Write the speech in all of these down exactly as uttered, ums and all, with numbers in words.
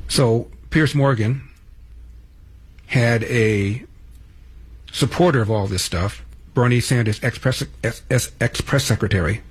So Piers Morgan had a supporter of all this stuff, Bernie Sanders, ex-press, ex-press secretary,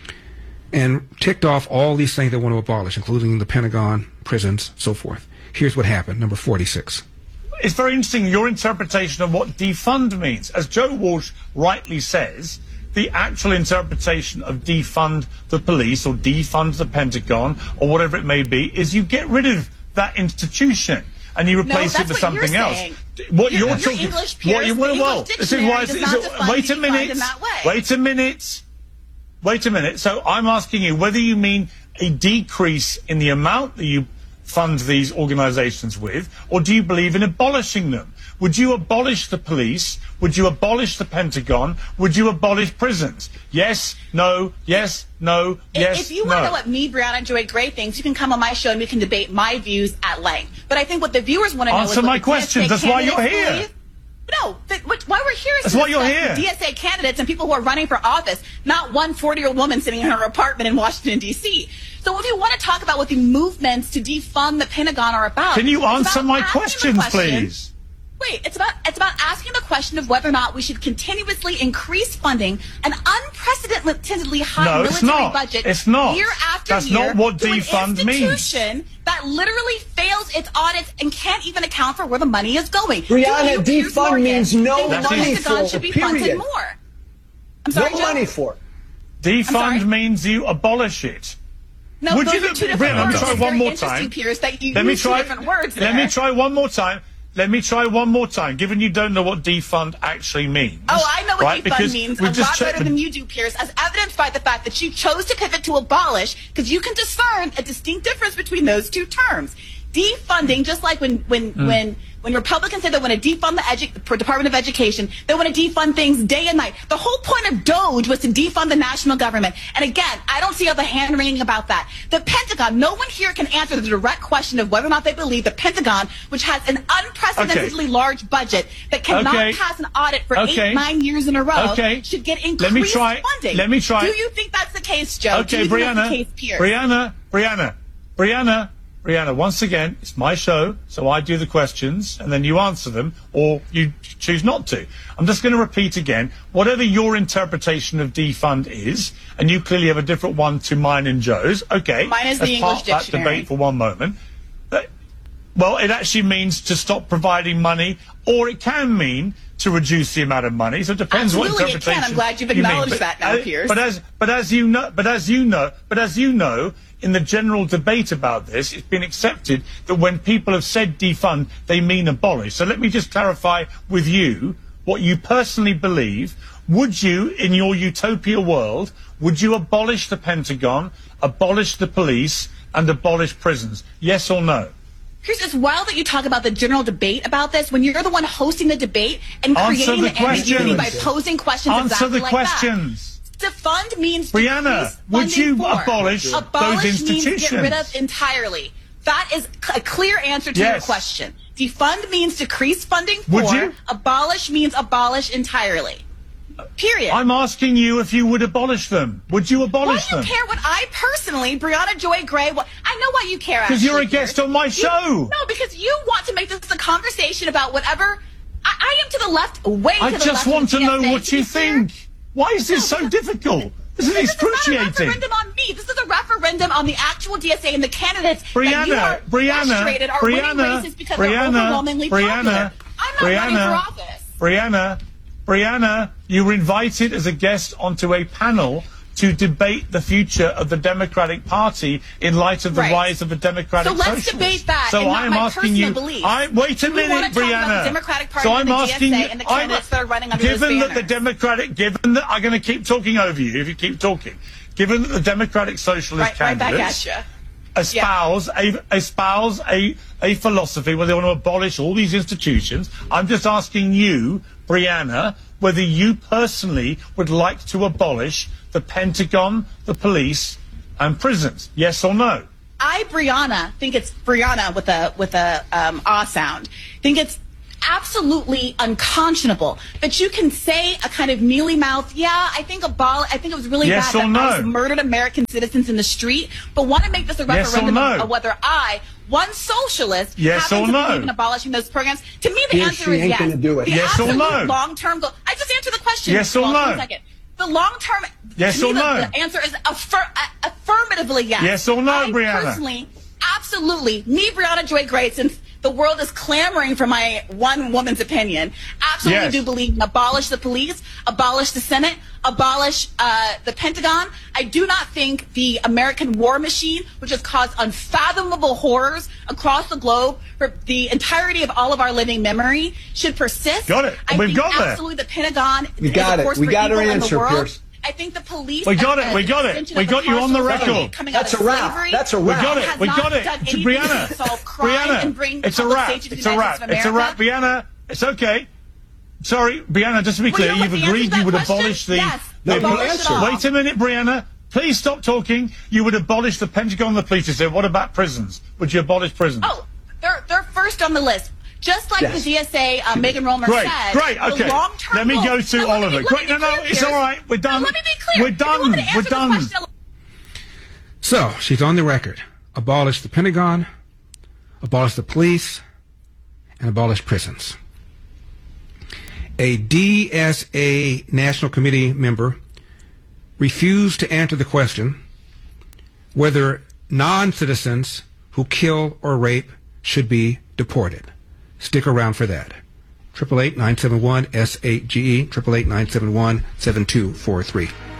and ticked off all these things they want to abolish, including the Pentagon, prisons, so forth. Here's what happened, number forty-six. It's very interesting, your interpretation of what defund means. As Joe Walsh rightly says, the actual interpretation of defund the police or defund the Pentagon or whatever it may be is you get rid of that institution and you replace no, it with something else. Saying. What your, you're your talking, English peers, what you well, well this is why. Wait a minute. Wait a minute. Wait a minute. So I'm asking you whether you mean a decrease in the amount that you fund these organisations with, or do you believe in abolishing them? Would you abolish the police? Would you abolish the Pentagon? Would you abolish prisons? Yes, no, yes, no, yes, If you no. want to know what me, Brianna Joy Gray thinks, you can come on my show and we can debate my views at length. But I think what the viewers want to know is Answer what my the questions. That's why you're here. Believe. No, the, what, why we're here is That's to why you're discuss here. D S A candidates and people who are running for office, not one forty-year-old woman sitting in her apartment in Washington, D C So if you want to talk about what the movements to defund the Pentagon are about... Can you answer my questions, question, please? Wait, it's about it's about asking the question of whether or not we should continuously increase funding an unprecedentedly high no, military it's not. budget It's not. year after That's year not what to defund an means. institution that literally fails its audits and can't even account for where the money is going. Brianna, defund means no money for should be period. funded more. I'm sorry, no Joe? money for. Defund means you abolish it. No, Would those you, are two different Brianna, words. let me try It's one very more interesting, time. Piers, that you Let me use try. two different words there. Let me try one more time. Let me try one more time, given you don't know what defund actually means. Oh, I know what right? defund because means a we've just lot checked better the- than you do, Piers, as evidenced by the fact that you chose to pivot to abolish, because you can discern a distinct difference between those two terms. Defunding, just like when when Mm. when when Republicans say they want to defund the, edu- the Department of Education, they want to defund things day and night. The whole point of DOGE was to defund the national government. And again, I don't see all the hand wringing about that. The Pentagon, no one here can answer the direct question of whether or not they believe the Pentagon, which has an unprecedentedly Okay. large budget that cannot Okay. pass an audit for Okay. eight, nine years in a row, Okay. should get increased Let me try- funding. let me try- Do you think that's the case, Joe? Do Okay, you think Brianna, that's the case, Piers? Brianna, Brianna, Brianna, Brianna, once again, it's my show, so I do the questions, and then you answer them, or you choose not to. I'm just going to repeat again, whatever your interpretation of defund is, and you clearly have a different one to mine and Joe's, okay, Mine is the let's English park that dictionary. debate for one moment. That- Well, it actually means to stop providing money, or it can mean to reduce the amount of money. So it depends Absolutely what it can. interpretation. I'm glad you've you mean. acknowledged But, that now, uh, Piers. But as but as you know, but as you know, but as you know, in the general debate about this, it's been accepted that when people have said defund, they mean abolish. So let me just clarify with you what you personally believe. Would you, in your utopia world, would you abolish the Pentagon, abolish the police, and abolish prisons? Yes or no? Here's it's wild that you talk about the general debate about this when you're the one hosting the debate and Answer creating the the ambiguity by questions. posing questions Answer exactly the like questions. that. Defund means Brianna, decrease would funding you for. abolish abolish those means get rid of institutions? entirely. That is a clear answer to Yes. your question. Defund means decrease funding for. Would you? Abolish means abolish entirely. Period. I'm asking you if you would abolish them. Would you Why abolish do you them? care what I personally, Brianna Joy Gray, what, I know why you care, Because you're a actually, guest Piers. on my You- show. no, because you want to make this a conversation about whatever. I, I am to the left, way I to the just left. want of to know D S A, what to you be fair. think. Why is this so difficult? This is This is not a excruciating. referendum on me. This is a referendum on the actual D S A and the candidates that you Brianna, are Brianna, frustrated are winning Brianna, races because they're Brianna, overwhelmingly popular. Brianna, I'm not running for Brianna, office. Brianna, Brianna, you were invited as a guest onto a panel to debate the future of the Democratic Party in light of the Right. rise of the Democratic So let's Socialists. debate that So and not I'm my asking you. personal beliefs. I wait a We minute, wanna talk Brianna. about the Democratic Party so and I'm the D S A asking you. and the I'm- candidates that are running under those given that the banners. Democratic, given that I'm going to keep talking over you if you keep talking. Given that the Democratic Socialist Right, right back candidates at you. espouse a espouse a a philosophy where they want to abolish all these institutions. I'm just asking you, Brianna, whether you personally would like to abolish the Pentagon, the police, and prisons. Yes or no? I, Brianna, think it's Brianna with a with a um, ah sound. Think it's absolutely unconscionable that you can say a kind of mealy mouth, yeah, I think abol- I think it was really yes bad that no. ICE murdered American citizens in the street, but want to make this a yes referendum no. of whether I, one socialist, yes happen or to no. believe in abolishing those programs. To me, the He answer is ain't yes. Gonna do it. The yes or no. long-term goal. I just answered the question. Yes or well, no. One second. The long-term. Yes to or me, no. The, the answer is affir- uh, affirmatively yes. Yes or no, I Brianna. Personally, absolutely. Me, Brianna Joy Gray, since the world is clamoring for my one woman's opinion, absolutely yes. do believe in abolish the police, abolish the Senate, abolish uh, the Pentagon. I do not think the American war machine, which has caused unfathomable horrors across the globe for the entirety of all of our living memory, should persist. Got it. I We've think got absolutely there. the Pentagon We is got a it. force We for got our evil in the answer, world. Pierce. I think the police. We got as it. We an got it. extension We of got you on the carceral record. state coming That's out a of wrap. slavery, That's a We wrap. got has it. We not got it. done anything Brianna. to solve crime Brianna. and bring It's a public wrap. safety to the It's a United wrap. States of It's a America. wrap. Brianna, it's okay. Sorry, Brianna, just to be Well, clear, you know you've what the answer agreed to that you would question? abolish the... Yes. the Abolish it all. Wait a minute, Brianna. Please stop talking. You would abolish the Pentagon and the police. You said, what about prisons? Would you abolish prisons? Oh, they're they're first on the list. Just like Yes. the D S A, uh, Megan Romer Great, said. great, the okay. long-term Let me goal- go through Now, all let of me- it. let me Great, be no, no, clear, it's Pierce. all right. We're No, done. let me be clear. We're If you want done. me to answer We're the done. question- So she's on the record. Abolish the Pentagon, abolish the police, and abolish prisons. A D S A National Committee member refused to answer the question whether non-citizens who kill or rape should be deported. Stick around for that. eight eight eight, nine seven one, S eight G E, eight eight eight, nine seven one, seven two four three.